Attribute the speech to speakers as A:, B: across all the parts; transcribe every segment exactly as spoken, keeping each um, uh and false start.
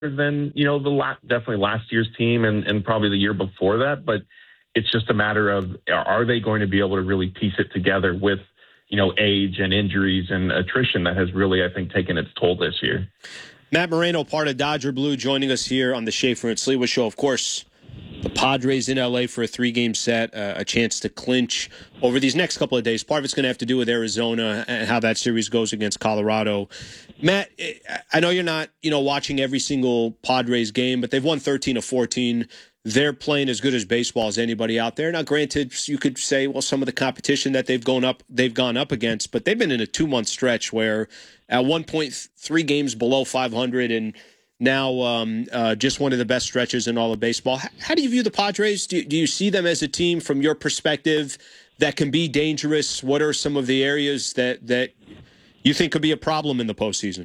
A: than, you know, the la- definitely last year's team and, and probably the year before that. But it's just a matter of, are they going to be able to really piece it together with, you know, age and injuries and attrition that has really, I think, taken its toll this year.
B: Matt Moreno, part of Dodger Blue, joining us here on the Schaefer and Sliwa Show. Of course, the Padres in L A for a three-game set, uh, a chance to clinch over these next couple of days. Part of it's going to have to do with Arizona and how that series goes against Colorado. Matt, I know you're not, you know, watching every single Padres game, but they've won thirteen of fourteen. They're playing as good as baseball as anybody out there. Now, granted, you could say, well, some of the competition that they've gone up, they've gone up against, but they've been in a two-month stretch where at one point three games below five hundred and now um, uh, just one of the best stretches in all of baseball. How, how do you view the Padres? Do, do you see them as a team from your perspective that can be dangerous? What are some of the areas that, that you think could be a problem in the postseason?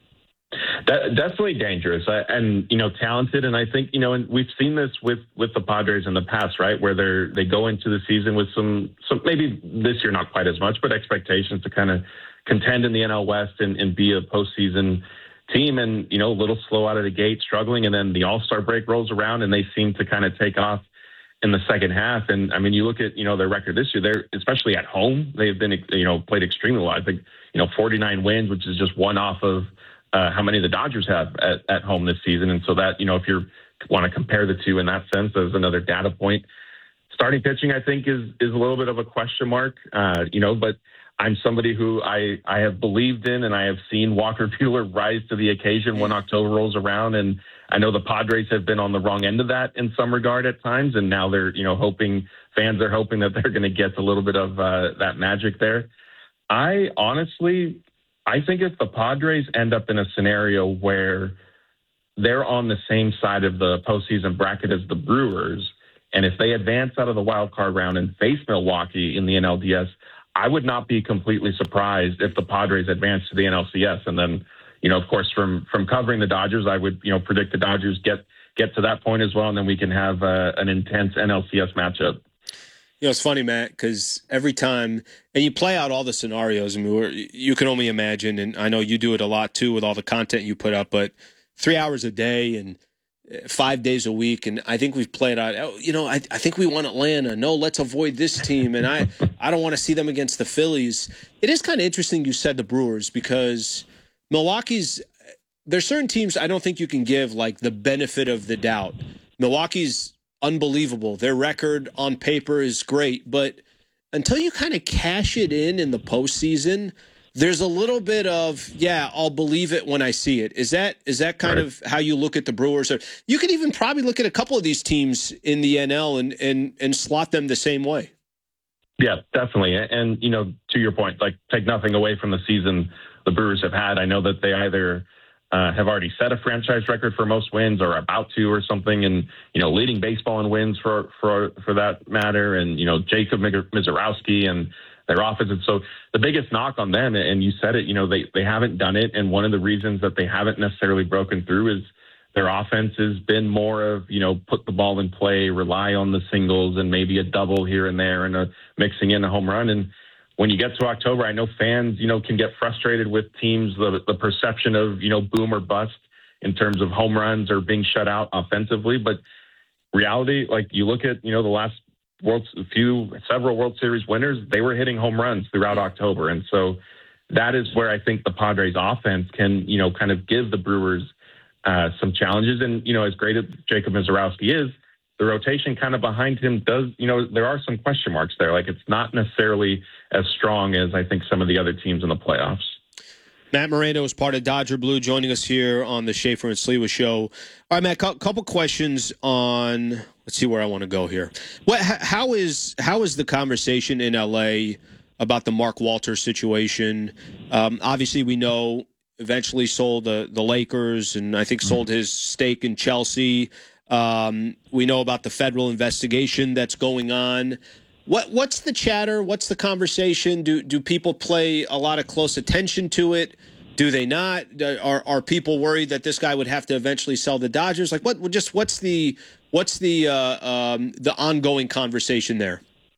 A: That, definitely dangerous I, and, you know, talented. And I think, you know, and we've seen this with, with the Padres in the past, right, where they're, they go into the season with some, some, maybe this year not quite as much, but expectations to kind of contend in the N L West and, and be a postseason team, and, you know, a little slow out of the gate, struggling. And then the All-Star break rolls around and they seem to kind of take off in the second half. And I mean, you look at, you know, their record this year, they're, especially at home, they've been, you know, played extremely well. I think, you know, forty-nine wins, which is just one off of uh, how many the Dodgers have at, at home this season. And so that, you know, if you want to compare the two in that sense, there's another data point. Starting pitching, I think, is, is a little bit of a question mark, uh, you know, but I'm somebody who I, I have believed in, and I have seen Walker Buehler rise to the occasion when October rolls around. And I know the Padres have been on the wrong end of that in some regard at times. And now they're, you know, hoping, fans are hoping that they're going to get a little bit of uh, that magic there. I honestly, I think if the Padres end up in a scenario where they're on the same side of the postseason bracket as the Brewers, and if they advance out of the wild card round and face Milwaukee in the N L D S, I would not be completely surprised if the Padres advance to the N L C S. And then, you know, of course, from from covering the Dodgers, I would, you know, predict the Dodgers get get to that point as well, and then we can have uh, an intense N L C S matchup.
B: You know, it's funny, Matt, because every time, and you play out all the scenarios, I mean, we're, you can only imagine, and I know you do it a lot too with all the content you put up, but three hours a day and five days a week, and I think we've played out, oh, you know, I, I think we want Atlanta. No, let's avoid this team, and I, I don't want to see them against the Phillies. It is kind of interesting you said the Brewers, because Milwaukee's, there's certain teams I don't think you can give, like, the benefit of the doubt. Milwaukee's unbelievable. Their record on paper is great, but until you kind of cash it in in the postseason, there's a little bit of, yeah, I'll believe it when I see it. Is that is that kind right. of how you look at the Brewers? Or you could even probably look at a couple of these teams in the N L and and and slot them the same way.
A: Yeah, definitely. And, you know, to your point, like, take nothing away from the season the Brewers have had. I know that they either uh, have already set a franchise record for most wins or about to or something, and, you know, leading baseball in wins for for for that matter. And, you know, Jacob Mizorowski and their offense. And so the biggest knock on them, and you said it, you know, they, they haven't done it. And one of the reasons that they haven't necessarily broken through is their offense has been more of, you know, put the ball in play, rely on the singles and maybe a double here and there and a mixing in a home run. And when you get to October, I know fans, you know, can get frustrated with teams, the, the perception of, you know, boom or bust in terms of home runs or being shut out offensively. But reality, like, you look at, you know, the last World, a few, several World Series winners, they were hitting home runs throughout October. And so that is where I think the Padres offense can, you know, kind of give the Brewers uh, some challenges. And, you know, as great as Jacob Mizorowski is, the rotation kind of behind him does, you know, there are some question marks there. Like, it's not necessarily as strong as I think some of the other teams in the playoffs.
B: Matt Moreno is part of Dodger Blue, joining us here on the Schaefer and Sliwa Show. All right, Matt, a couple questions on, let's see where I want to go here. What, how is how is the conversation in L A about the Mark Walter situation? Um, obviously, we know eventually sold the, the Lakers and I think sold his stake in Chelsea. Um, we know about the federal investigation that's going on. What what's the chatter? What's the conversation? Do do people pay a lot of close attention to it? Do they not? Are are people worried that this guy would have to eventually sell the Dodgers? Like, what? Just what's the what's the uh, um, the ongoing conversation there?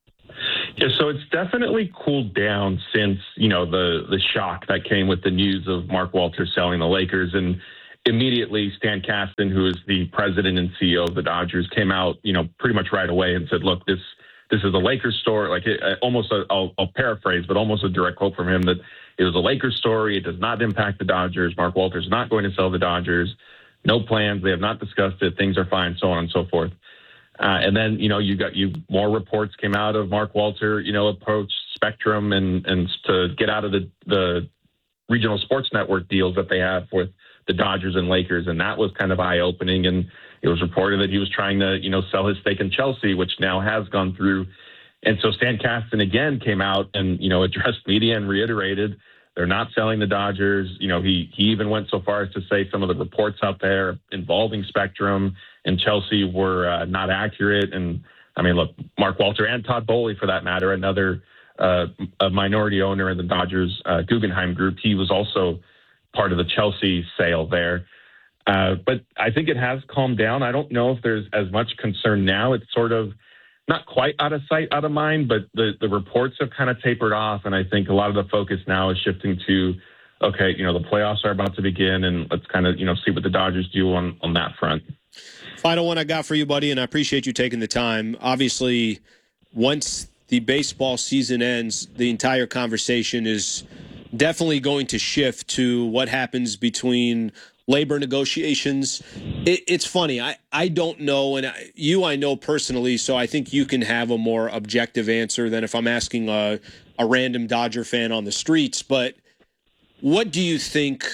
A: Yeah, so it's definitely cooled down since, you know, the the shock that came with the news of Mark Walter selling the Lakers, and immediately Stan Kasten, who is the president and C E O of the Dodgers, came out, you know, pretty much right away and said, look, this this is a Lakers story. Like it, almost, a, I'll, I'll paraphrase, but almost a direct quote from him that it was a Lakers story. It does not impact the Dodgers. Mark Walter's not going to sell the Dodgers. No plans. They have not discussed it. Things are fine, so on and so forth. Uh, and then, you know, you got you more reports came out of Mark Walter, you know, approached Spectrum and, and to get out of the, the regional sports network deals that they have with the Dodgers and Lakers. And that was kind of eye opening. And it was reported that he was trying to, you know, sell his stake in Chelsea, which now has gone through. And so Stan Kasten again came out and, you know, addressed media and reiterated they're not selling the Dodgers. You know, he he even went so far as to say some of the reports out there involving Spectrum and Chelsea were uh, not accurate. And I mean, look, Mark Walter and Todd Boehly, for that matter, another uh, a minority owner in the Dodgers uh, Guggenheim Group, he was also part of the Chelsea sale there. Uh, but I think it has calmed down. I don't know if there's as much concern now. It's sort of not quite out of sight, out of mind, but the, the reports have kind of tapered off. And I think a lot of the focus now is shifting to, okay, you know, the playoffs are about to begin and let's kind of, you know, see what the Dodgers do on, on that front.
B: Final one I got for you, buddy, and I appreciate you taking the time. Obviously, once the baseball season ends, the entire conversation is definitely going to shift to what happens between labor negotiations. It, it's funny. I, I don't know, and I, you I know personally, so I think you can have a more objective answer than if I'm asking a, a random Dodger fan on the streets. But what do you think,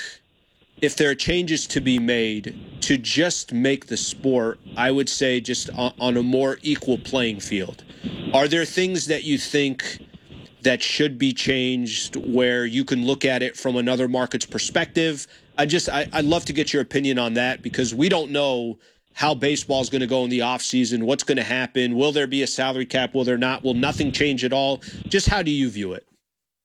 B: if there are changes to be made to just make the sport, I would say, just on, on a more equal playing field? Are there things that you think that should be changed where you can look at it from another market's perspective? I just, I, I'd love to get your opinion on that because we don't know how baseball is going to go in the offseason, what's going to happen. Will there be a salary cap? Will there not? Will nothing change at all? Just how do you view it?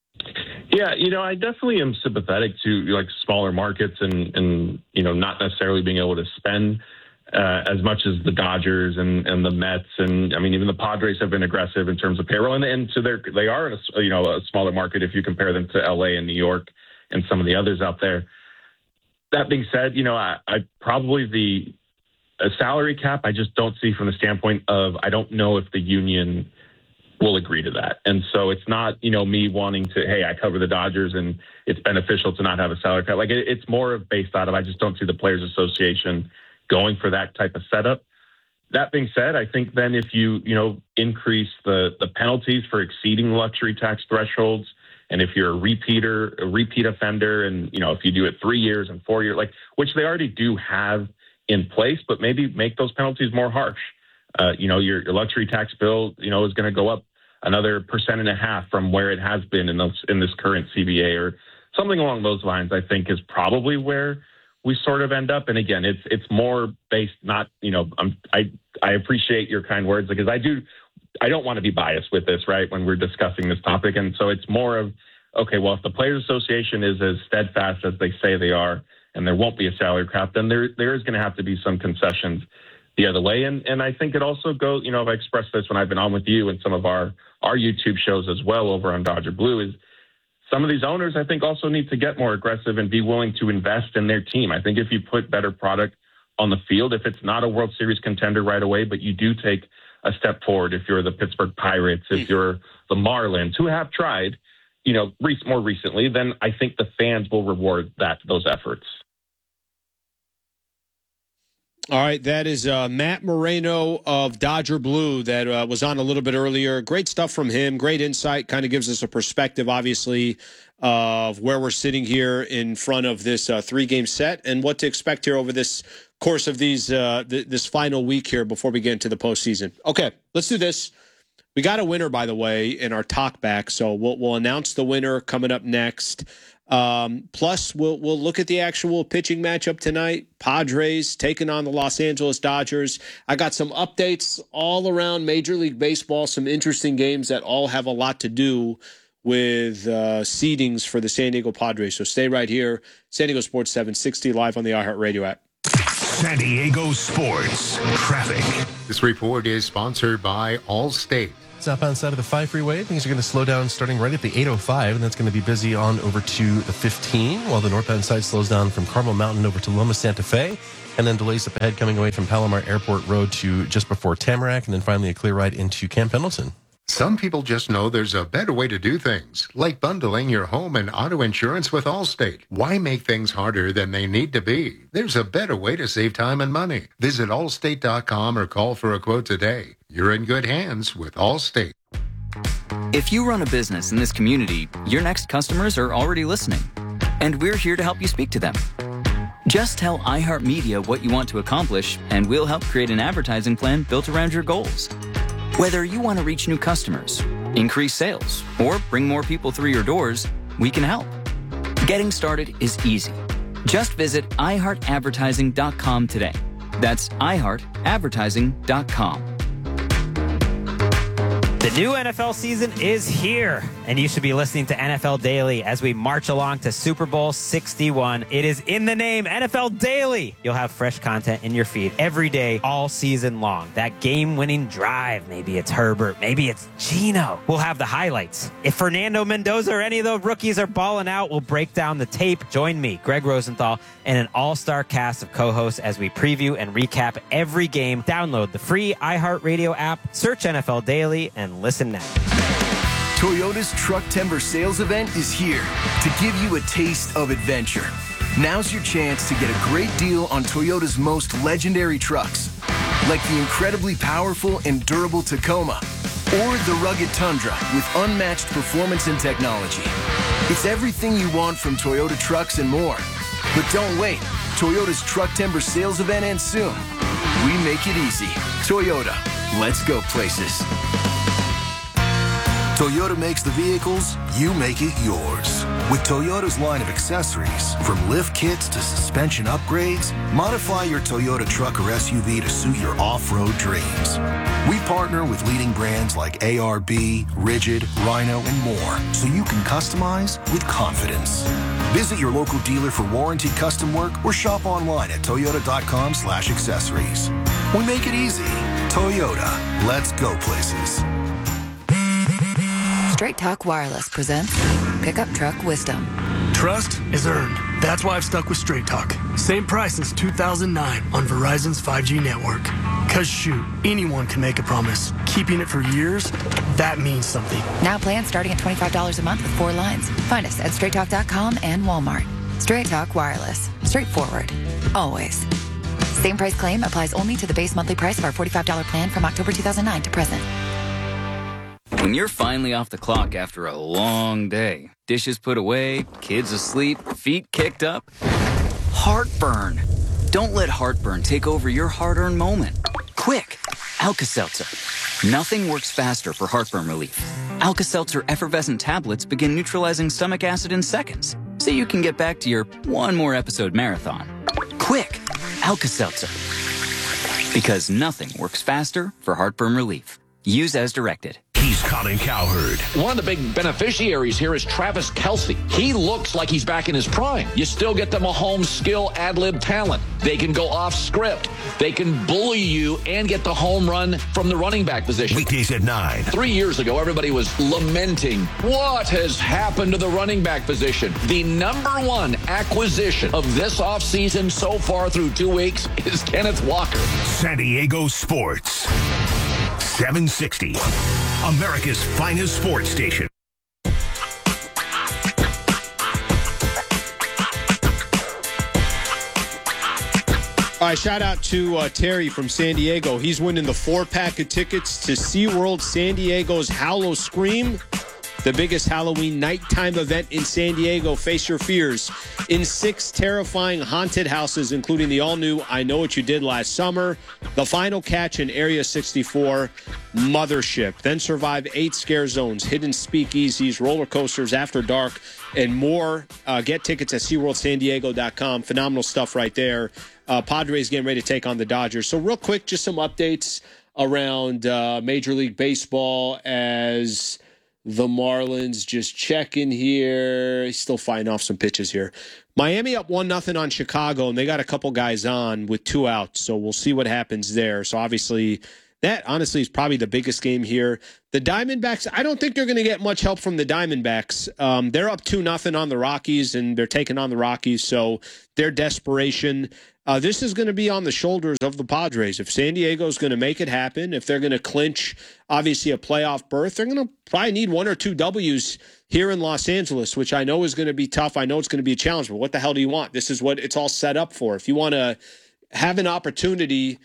A: Yeah, you know, I definitely am sympathetic to like smaller markets and, and you know, not necessarily being able to spend uh, as much as the Dodgers and, and the Mets. And I mean, even the Padres have been aggressive in terms of payroll. And, and so they're, they are, in a, you know, a smaller market if you compare them to L A and New York and some of the others out there. That being said, you know, I, I probably the a salary cap, I just don't see from the standpoint of I don't know if the union will agree to that. And so it's not, you know, me wanting to, hey, I cover the Dodgers and it's beneficial to not have a salary cap. Like it, it's more of based out of I just don't see the Players Association going for that type of setup. That being said, I think then if you, you know, increase the, the penalties for exceeding luxury tax thresholds, and if you're a repeater, a repeat offender, and, you know, if you do it three years and four years, like, which they already do have in place, but maybe make those penalties more harsh. Uh, you know, your, your luxury tax bill, you know, is going to go up another percent and a half from where it has been in those, in this current C B A or something along those lines, I think is probably where we sort of end up. And again, it's, it's more based, not, you know, I'm, I, I appreciate your kind words because I do, I don't want to be biased with this, right, when we're discussing this topic. And so it's more of, okay, well, if the Players Association is as steadfast as they say they are, and there won't be a salary cap, then there there is going to have to be some concessions the other way. And and I think it also goes, you know, I've expressed this when I've been on with you and some of our, our YouTube shows as well over on Dodger Blue, is some of these owners, I think, also need to get more aggressive and be willing to invest in their team. I think if you put better product on the field, if it's not a World Series contender right away, but you do take a step forward, if you're the Pittsburgh Pirates, if you're the Marlins, who have tried, you know, more recently, then I think the fans will reward that those efforts.
B: All right, that is uh, Matt Moreno of Dodger Blue that uh, was on a little bit earlier. Great stuff from him. Great insight. Kind of gives us a perspective, obviously, of where we're sitting here in front of this uh, three-game set and what to expect here over this course of these uh, th- this final week here before we get into the postseason. Okay, let's do this. We got a winner, by the way, in our talk back, so we'll, we'll announce the winner coming up next. Um, plus, we'll we'll look at the actual pitching matchup tonight. Padres taking on the Los Angeles Dodgers. I got some updates all around Major League Baseball, some interesting games that all have a lot to do with uh, seedings for the San Diego Padres. So stay right here. San Diego Sports seven sixty live on the iHeartRadio app.
C: San Diego Sports Traffic.
D: This report is sponsored by Allstate.
E: Southbound side of the five freeway, things are going to slow down starting right at the eight oh five, and that's going to be busy on over to the fifteen, while the northbound side slows down from Carmel Mountain over to Loma Santa Fe, and then delays up ahead coming away from Palomar Airport Road to just before Tamarack, and then finally a clear ride into Camp Pendleton.
D: Some people just know there's a better way to do things, like bundling your home and auto insurance with Allstate. Why make things harder than they need to be? There's a better way to save time and money. Visit allstate dot com or call for a quote today. You're in good hands with Allstate.
F: If you run a business in this community, your next customers are already listening, and we're here to help you speak to them. Just tell iHeartMedia what you want to accomplish, and we'll help create an advertising plan built around your goals. Whether you want to reach new customers, increase sales, or bring more people through your doors, we can help. Getting started is easy. Just visit i heart advertising dot com today. That's i heart advertising dot com.
G: The new N F L season is here, and you should be listening to N F L Daily as we march along to Super Bowl sixty-one. It is in the name, N F L Daily. You'll have fresh content in your feed every day, all season long. That game-winning drive, maybe it's Herbert, maybe it's Geno. We'll have the highlights. If Fernando Mendoza or any of the rookies are balling out, we'll break down the tape. Join me, Greg Rosenthal, and an all-star cast of co-hosts as we preview and recap every game. Download the free iHeartRadio app, search N F L Daily, and listen now.
H: Toyota's Truck Timber Sales Event is here to give you a taste of adventure. Now's your chance to get a great deal on Toyota's most legendary trucks, like the incredibly powerful and durable Tacoma, or the rugged Tundra with unmatched performance and technology. It's everything you want from Toyota trucks and more. But don't wait. Toyota's Truck Timber Sales Event ends soon. We make it easy. Toyota. Let's go places.
C: Toyota makes the vehicles, you make it yours. With Toyota's line of accessories, from lift kits to suspension upgrades, modify your Toyota truck or S U V to suit your off-road dreams. We partner with leading brands like A R B, Rigid, Rhino, and more, so you can customize with confidence. Visit your local dealer for warranted custom work or shop online at toyota dot com slash accessories. We make it easy. Toyota. Let's go places.
I: Straight Talk Wireless presents Pickup Truck Wisdom.
J: Trust is earned. That's why I've stuck with Straight Talk. Same price since two thousand nine on Verizon's five G network. Cause shoot, anyone can make a promise. Keeping it for years, that means something.
I: Now plans starting at twenty-five dollars a month with four lines. Find us at straight talk dot com and Walmart. Straight Talk Wireless. Straightforward. Always. Same price claim applies only to the base monthly price of our forty-five dollars plan from October two thousand nine to present.
F: When you're finally off the clock after a long day, dishes put away, kids asleep, feet kicked up, heartburn. Don't let heartburn take over your hard-earned moment. Quick, Alka-Seltzer. Nothing works faster for heartburn relief. Alka-Seltzer effervescent tablets begin neutralizing stomach acid in seconds, so you can get back to your one more episode marathon. Quick, Alka-Seltzer. Because nothing works faster for heartburn relief. Use as directed.
C: He's Colin Cowherd.
K: One of the big beneficiaries here is Travis Kelce. He looks like he's back in his prime. You still get the Mahomes skill ad-lib talent. They can go off script. They can bully you and get the home run from the running back position.
C: Weekdays at nine.
K: Three years ago, everybody was lamenting what has happened to the running back position. The number one acquisition of this offseason so far through two weeks is Kenneth Walker.
C: San Diego Sports. seven sixty. America's finest sports station.
B: All right, shout out to uh, Terry from San Diego. He's winning the four-pack of tickets to SeaWorld San Diego's Hallow Scream, the biggest Halloween nighttime event in San Diego. Face your fears in six terrifying haunted houses, including the all-new I Know What You Did Last Summer, The Final Catch in Area sixty-four, Mothership. Then survive eight scare zones, hidden speakeasies, roller coasters, after dark, and more. Uh, get tickets at sea world san diego dot com. Phenomenal stuff right there. Uh, Padres getting ready to take on the Dodgers. So real quick, just some updates around uh, Major League Baseball as the Marlins. Just checking here. He's still fighting off some pitches here. Miami up one nothing on Chicago, and they got a couple guys on with two outs, so we'll see what happens there. So obviously, that honestly is probably the biggest game here. The Diamondbacks, I don't think they're going to get much help from the Diamondbacks. Um, they're up two nothing on the Rockies, and they're taking on the Rockies, so their desperation. Uh, this is going to be on the shoulders of the Padres. If San Diego is going to make it happen, if they're going to clinch, obviously, a playoff berth, they're going to probably need one or two W's here in Los Angeles, which I know is going to be tough. I know it's going to be a challenge, but what the hell do you want? This is what it's all set up for. If you want to have an opportunity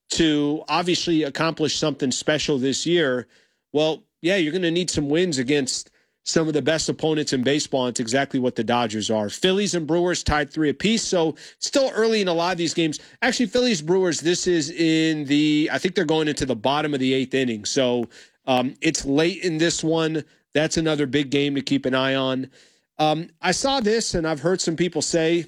B: to obviously accomplish something special this year, well, yeah, you're going to need some wins against some of the best opponents in baseball. It's exactly what the Dodgers are. Phillies and Brewers tied three apiece, so still early in a lot of these games. Actually, Phillies, Brewers, this is in the, I think they're going into the bottom of the eighth inning, so um, it's late in this one. That's another big game to keep an eye on. Um, I saw this, and I've heard some people say,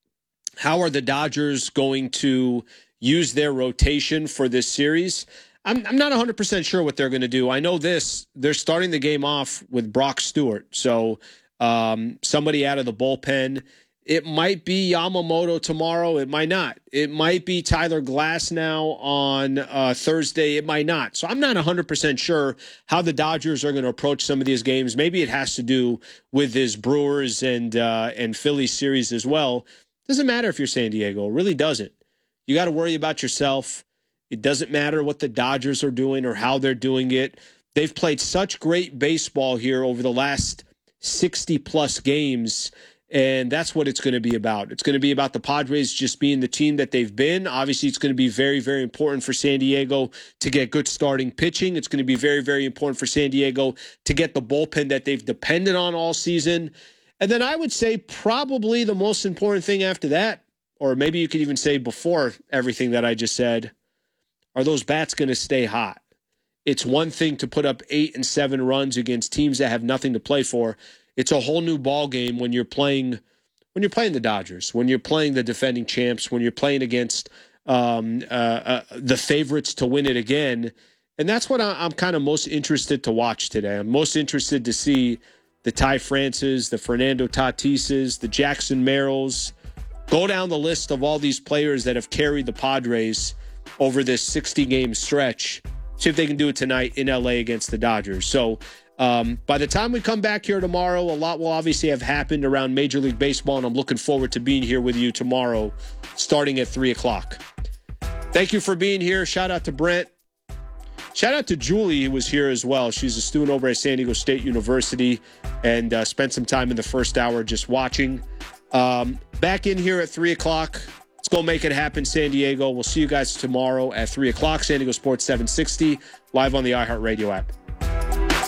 B: how are the Dodgers going to use their rotation for this series? I'm, I'm not one hundred percent sure what they're going to do. I know this. They're starting the game off with Brock Stewart. So um, somebody out of the bullpen. It might be Yamamoto tomorrow. It might not. It might be Tyler Glasnow on uh, Thursday. It might not. So I'm not one hundred percent sure how the Dodgers are going to approach some of these games. Maybe it has to do with this Brewers and, uh, and Phillies series as well. Doesn't matter if you're San Diego. It really doesn't. You got to worry about yourself. It doesn't matter what the Dodgers are doing or how they're doing it. They've played such great baseball here over the last sixty-plus games, and that's what it's going to be about. It's going to be about the Padres just being the team that they've been. Obviously, it's going to be very, very important for San Diego to get good starting pitching. It's going to be very, very important for San Diego to get the bullpen that they've depended on all season. And then I would say probably the most important thing after that, or maybe you could even say before everything that I just said, are those bats going to stay hot? It's one thing to put up eight and seven runs against teams that have nothing to play for. It's a whole new ball game when you're playing when you're playing the Dodgers, when you're playing the defending champs, when you're playing against um, uh, uh, the favorites to win it again. And that's what I'm kind of most interested to watch today. I'm most interested to see the Ty Francis, the Fernando Tatises, the Jackson Merrills. Go down the list of all these players that have carried the Padres over this sixty-game stretch. See if they can do it tonight in L A against the Dodgers. So um, by the time we come back here tomorrow, a lot will obviously have happened around Major League Baseball, and I'm looking forward to being here with you tomorrow starting at three o'clock. Thank you for being here. Shout out to Brent. Shout out to Julie, who was here as well. She's a student over at San Diego State University and uh, spent some time in the first hour just watching. Um, back in here at three o'clock. Let's go make it happen, San Diego. We'll see you guys tomorrow at three o'clock. San Diego Sports seven sixty, live on the iHeartRadio app.